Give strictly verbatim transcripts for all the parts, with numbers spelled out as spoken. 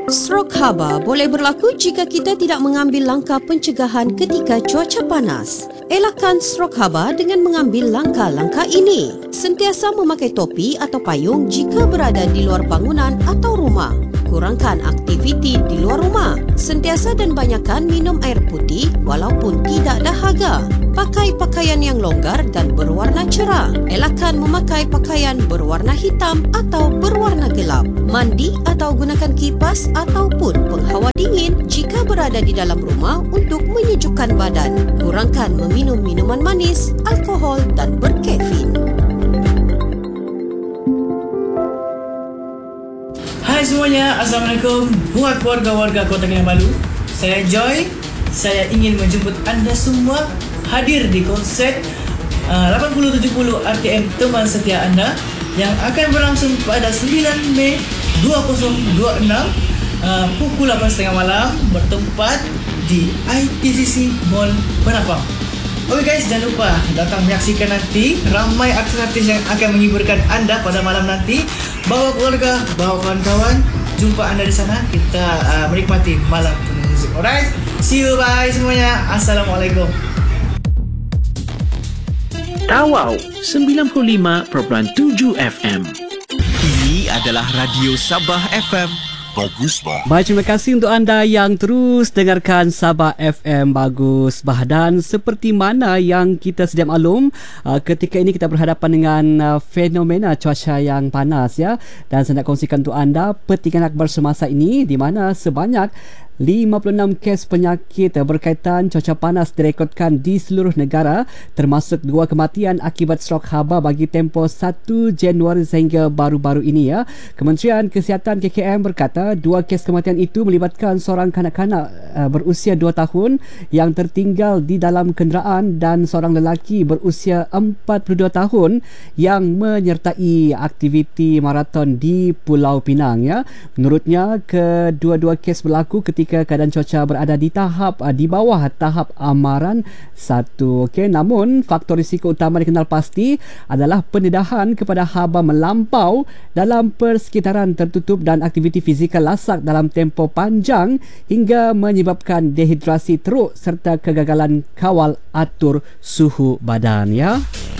Strok haba boleh berlaku jika kita tidak mengambil langkah pencegahan ketika cuaca panas. Elakkan strok haba dengan mengambil langkah-langkah ini. Sentiasa memakai topi atau payung jika berada di luar bangunan atau rumah. Kurangkan aktiviti di luar rumah. Sentiasa dan banyakkan minum air putih walaupun tidak dahaga. Pakai pakaian yang longgar dan berwarna cerah. Elakkan memakai pakaian berwarna hitam atau berwarna gelap. Mandi atau gunakan kipas ataupun penghawa dingin jika berada di dalam rumah untuk menyejukkan badan. Kurangkan meminum minuman manis, alkohol dan berkafein. Hai semuanya, Assalamualaikum. Buat keluarga-warga Kota Kinabalu, saya Joy. Saya ingin menjemput anda semua hadir di konsert uh, lapan puluh tujuh puluh R T M Teman Setia Anda yang akan berlangsung pada sembilan Mei dua ribu dua puluh enam uh, pukul lapan tiga puluh malam bertempat di I T C C Mall Penapang. Oke guys, jangan lupa datang menyaksikan nanti. Ramai artis-artis yang akan menghiburkan anda pada malam nanti. Bawa keluarga, bawa kawan-kawan. Jumpa anda di sana. Kita uh, menikmati malam penuh musik. Alright, see you, bye semuanya. Assalamualaikum. Tawau sembilan puluh lima perpuluhan tujuh F M. Ini adalah Radio Sabah F M. Bagus, Bah. Baik, terima kasih untuk anda yang terus dengarkan Sabah F M. Bagus, Bah. Dan seperti mana yang kita sedia maklum, uh, ketika ini kita berhadapan dengan uh, fenomena cuaca yang panas, ya. Dan saya nak kongsikan untuk anda petikan akbar semasa ini di mana sebanyak lima puluh enam kes penyakit berkaitan cuaca panas direkodkan di seluruh negara, termasuk dua kematian akibat strok haba bagi tempoh satu Januari sehingga baru-baru ini, ya. Kementerian Kesihatan K K M berkata dua kes kematian itu melibatkan seorang kanak-kanak uh, berusia dua tahun yang tertinggal di dalam kenderaan dan seorang lelaki berusia empat puluh dua tahun yang menyertai aktiviti maraton di Pulau Pinang, ya. Menurutnya kedua-dua kes berlaku ketika keadaan cuaca berada di tahap uh, di bawah tahap amaran satu. Okey, namun faktor risiko utama dikenal pasti adalah pendedahan kepada haba melampau dalam persekitaran tertutup dan aktiviti fizikal lasak dalam tempoh panjang hingga menyebabkan dehidrasi teruk serta kegagalan kawal atur suhu badan, ya.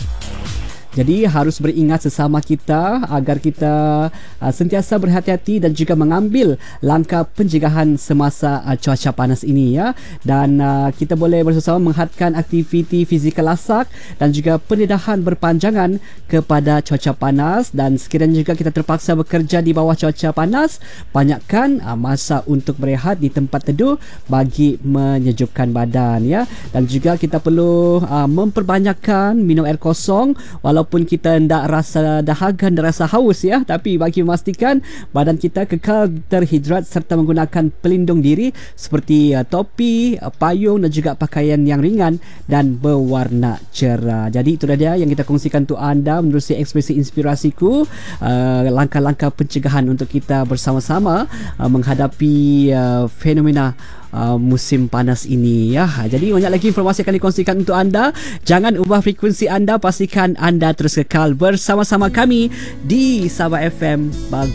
Jadi harus beringat sesama kita agar kita uh, sentiasa berhati-hati dan juga mengambil langkah pencegahan semasa uh, cuaca panas ini, ya. Dan uh, kita boleh bersama-sama menghadkan aktiviti fizikal lasak dan juga pendedahan berpanjangan kepada cuaca panas. Dan sekiranya juga kita terpaksa bekerja di bawah cuaca panas, banyakkan uh, masa untuk berehat di tempat teduh bagi menyejukkan badan, ya. Dan juga kita perlu uh, memperbanyakkan minum air kosong walaupun Walaupun kita tidak rasa dahaga dan rasa haus, ya, tapi bagi memastikan badan kita kekal terhidrat serta menggunakan pelindung diri seperti uh, topi, uh, payung dan juga pakaian yang ringan dan berwarna cerah. Jadi itu dia yang kita kongsikan untuk anda menerusi ekspresi inspirasiku, uh, langkah-langkah pencegahan untuk kita bersama-sama uh, menghadapi uh, fenomena Uh, musim panas ini, ya. Jadi banyak lagi informasi akan dikongsikan untuk anda. Jangan ubah frekuensi anda, pastikan anda terus kekal bersama-sama kami di Sabah F M. Bagus.